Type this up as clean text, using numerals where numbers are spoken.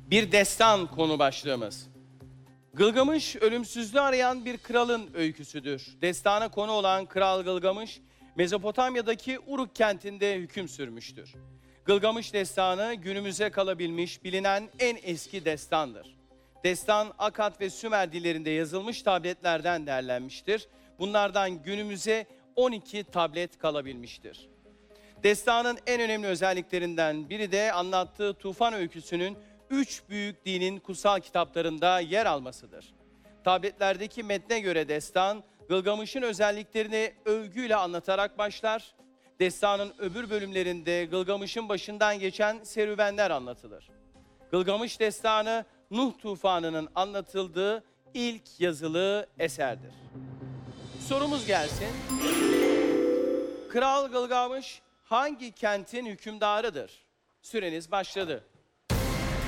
Bir destan konu başlığımız. Gılgamış, ölümsüzlüğü arayan bir kralın öyküsüdür. Destana konu olan Kral Gılgamış, Mezopotamya'daki Uruk kentinde hüküm sürmüştür. Gılgamış destanı günümüze kalabilmiş, bilinen en eski destandır. Destan, Akkad ve Sümer dillerinde yazılmış tabletlerden derlenmiştir. Bunlardan günümüze 12 tablet kalabilmiştir. Destanın en önemli özelliklerinden biri de anlattığı tufan öyküsünün 3 büyük dinin kutsal kitaplarında yer almasıdır. Tabletlerdeki metne göre destan, Gılgamış'ın özelliklerini övgüyle anlatarak başlar. Destanın öbür bölümlerinde Gılgamış'ın başından geçen serüvenler anlatılır. Gılgamış destanı, Nuh tufanının anlatıldığı ilk yazılı eserdir. Sorumuz gelsin. Kral Gılgamış hangi kentin hükümdarıdır? Süreniz başladı.